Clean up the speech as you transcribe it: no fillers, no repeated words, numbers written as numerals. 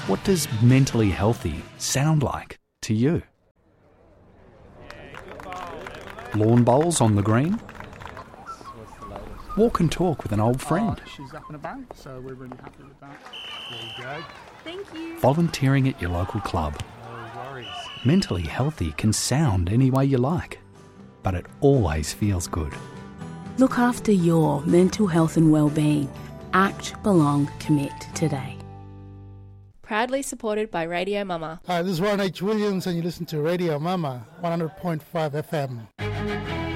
What does mentally healthy sound like to you? Lawn bowls on the green? Walk and talk with an old friend? She's up and about, so we're really happy with that. There you go. Thank you. Volunteering at your local club? No worries. Mentally healthy can sound any way you like, but it always feels good. Look after your mental health and well-being. Act, belong, commit today. Proudly supported by Radio Mama. Hi, this is Ron H. Williams and you listen to Radio Mama, 100.5 FM.